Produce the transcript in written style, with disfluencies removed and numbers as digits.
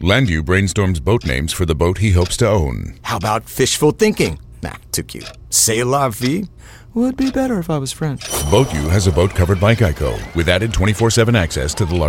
Landu brainstorms boat names for the boat he hopes to own. How about fishful thinking? Nah, too cute. C'est la vie? Would be better if I was French. BoatU has a boat covered by Geico with added 24/7 access to the largest